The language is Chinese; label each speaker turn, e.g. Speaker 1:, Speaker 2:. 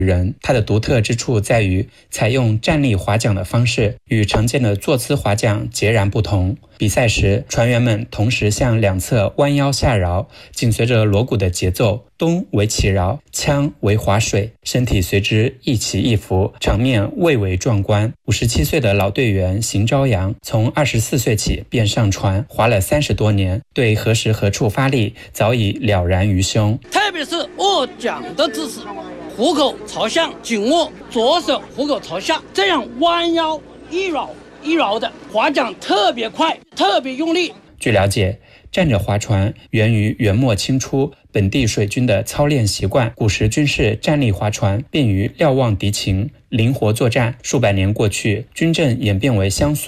Speaker 1: 人。它的独特之处在于采用站立划桨的方式，与常见的坐姿划桨截然不同。比赛时，船员们同时向两侧弯腰下饶，紧随着锣鼓的节奏，咚为起饶，锵为划水，身体随之一起一伏，场面蔚为壮观。57岁的老队员邢朝阳，从24岁起便上船划了30多年，对何时何处发力早已了然于胸。
Speaker 2: 特别是握桨的姿势，虎口朝向，紧握，左手虎口朝下，这样弯腰一绕一绕的划桨特别快，特别用力。
Speaker 1: 据了解，站着划船源于元末清初本地水军的操练习惯，古时军士站立划船便于瞭望敌情，灵活作战。数百年过去，军阵演变为相